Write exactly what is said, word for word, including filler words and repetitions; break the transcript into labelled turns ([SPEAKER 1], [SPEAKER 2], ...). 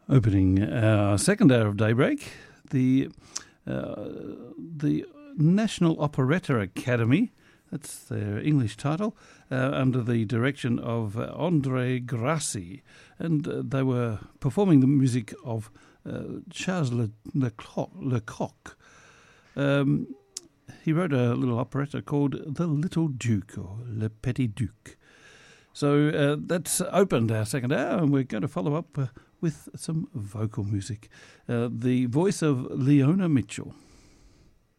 [SPEAKER 1] Opening our second hour of Daybreak, the uh, the National Operetta Academy, that's their English title, uh, under the direction of uh, André Grassi, and uh, they were performing the music of uh, Charles Le, Leclerc. Lecoq. Um, he wrote a little operetta called The Little Duke, or Le Petit Duc. So uh, that's opened our second hour, and we're going to follow up uh, with some vocal music. Uh, the voice of Leona Mitchell.